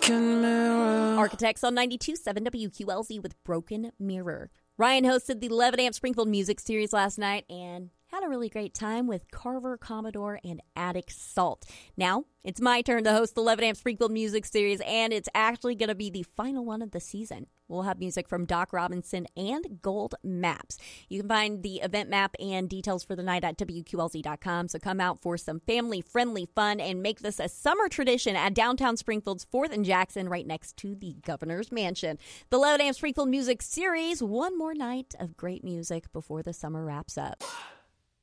broken mirror. Architects on 92.7 WQLZ with Broken Mirror. Ryan hosted the 11 Amp Springfield Music Series last night and had a really great time with Carver Commodore and Attic Salt. Now, it's my turn to host the 11 Amp Springfield Music Series, and it's actually going to be the final one of the season. We'll have music from Doc Robinson and Gold Maps. You can find the event map and details for the night at WQLZ.com, so come out for some family-friendly fun and make this a summer tradition at downtown Springfield's 4th and Jackson, right next to the Governor's Mansion. The 11 Amp Springfield Music Series, one more night of great music before the summer wraps up.